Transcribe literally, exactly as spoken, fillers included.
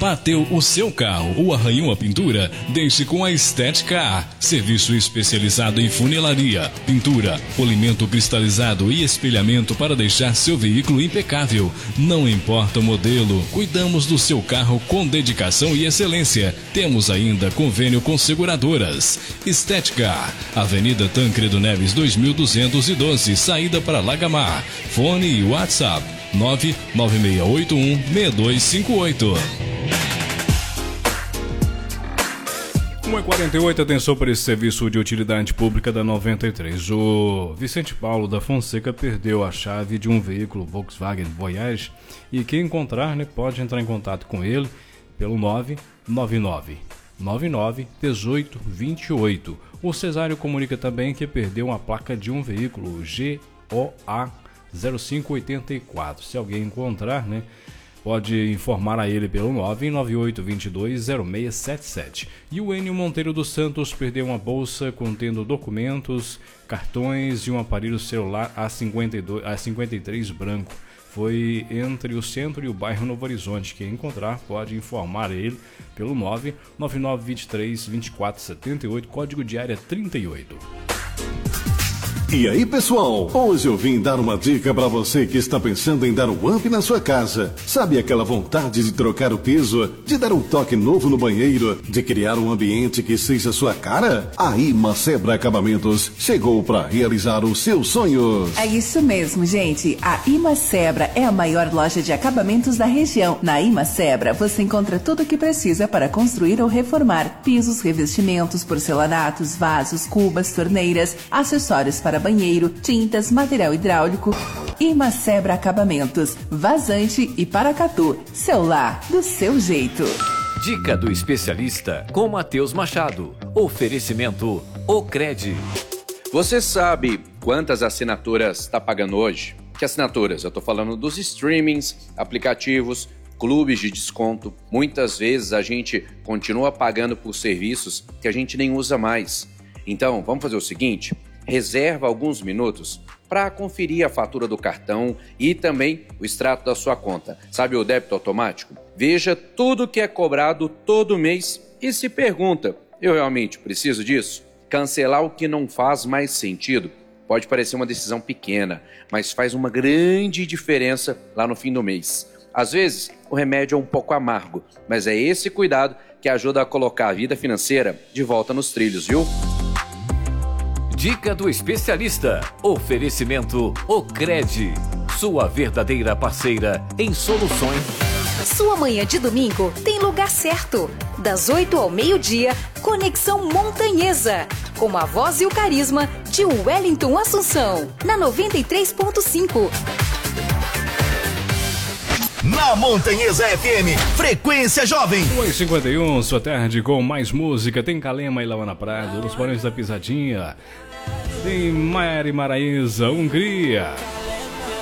Bateu o seu carro ou arranhou a pintura? Deixe com a Estética. Serviço especializado em funilaria, pintura, polimento cristalizado e espelhamento para deixar seu veículo impecável. Não importa o modelo, cuidamos do seu carro com dedicação e excelência. Temos ainda convênio com seguradoras. Estética, Avenida Tancredo Neves dois mil duzentos e doze, saída para Lagamar. Fone e WhatsApp nove nove seis oito um seis dois cinco oito. uma e quarenta e oito, atenção para esse serviço de utilidade pública da noventa e três. O Vicente Paulo da Fonseca perdeu a chave de um veículo Volkswagen Voyage e quem encontrar, né, pode entrar em contato com ele pelo nove nove nove nove nove um oito dois oito. O Cesário comunica também que perdeu uma placa de um veículo G O A zero cinco oito quatro. Se alguém encontrar, né, pode informar a ele pelo nove nove oito dois dois zero seis sete sete. E o Enio Monteiro dos Santos perdeu uma bolsa contendo documentos, cartões e um aparelho celular A cinquenta e dois, A cinquenta e três branco. Foi entre o centro e o bairro Novo Horizonte. Quem encontrar pode informar ele pelo nove nove nove dois três dois quatro sete oito, código de área trinta e oito. E aí, pessoal, hoje eu vim dar uma dica para você que está pensando em dar um up na sua casa. Sabe aquela vontade de trocar o piso, de dar um toque novo no banheiro, de criar um ambiente que seja sua cara? A Imacebra Acabamentos chegou para realizar os seus sonhos. É isso mesmo, gente. A Imacebra é a maior loja de acabamentos da região. Na Imacebra você encontra tudo o que precisa para construir ou reformar: pisos, revestimentos, porcelanatos, vasos, cubas, torneiras, acessórios para banheiro, tintas, material hidráulico. Imacebra Acabamentos, vazante e paracatu. Seu lar, do seu jeito. Dica do especialista com Matheus Machado. Oferecimento Ocred. Você sabe quantas assinaturas está pagando hoje? Que assinaturas? Eu estou falando dos streamings, aplicativos, clubes de desconto. Muitas vezes a gente continua pagando por serviços que a gente nem usa mais. Então, vamos fazer o seguinte: reserva alguns minutos para conferir a fatura do cartão e também o extrato da sua conta. Sabe o débito automático? Veja tudo que é cobrado todo mês e se pergunta: eu realmente preciso disso? Cancelar o que não faz mais sentido pode parecer uma decisão pequena, mas faz uma grande diferença lá no fim do mês. Às vezes, o remédio é um pouco amargo, mas é esse cuidado que ajuda a colocar a vida financeira de volta nos trilhos, viu? Dica do especialista. Oferecimento Ocred. Sua verdadeira parceira em soluções. Sua manhã de domingo tem lugar certo. Das oito ao meio-dia, Conexão Montanhesa. Com a voz e o carisma de Wellington Assunção. Na noventa e três ponto cinco. Na Montanhesa F M, Frequência Jovem. uma e cinquenta e um, sua tarde com mais música. Tem Calema e Lawana Prado, Os Barões da Pisadinha. Tem Maiara e Maraísa, Hungria.